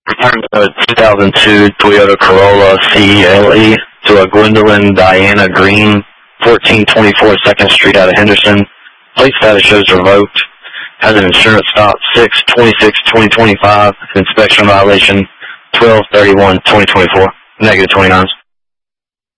Return a 2002 Toyota Corolla CELE to a Gwendolyn Diana Green, 1424 2nd Street out of Henderson. Plate status shows revoked. Has an insurance stop 6/26/2025. Inspection violation 12/31/2024. Negative 29s.